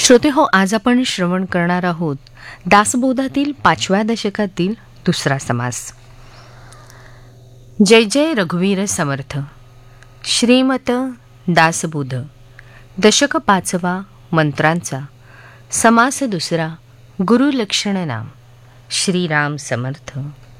श्रोते हो, आज आपण श्रवण करणार आहोत दासबोधातील 5व्या दशकातील दुसरा समास. जय जय रघुवीर समर्थ. श्रीमत दासबोध दशक 5वा मंत्रांचा समास दुसरा. गुरुलक्षण नाम. श्रीराम समर्थ.